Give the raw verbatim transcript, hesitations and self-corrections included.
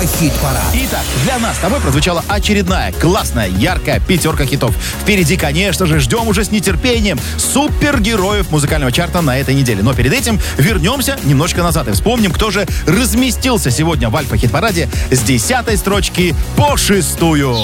Альфа-хит-парад. Итак, для нас с тобой прозвучала очередная классная, яркая пятерка хитов. Впереди, конечно же, ждем уже с нетерпением супергероев музыкального чарта на этой неделе. Но перед этим вернемся немножко назад и вспомним, кто же разместился сегодня в Альфа-хит-параде с десятой строчки по шестую.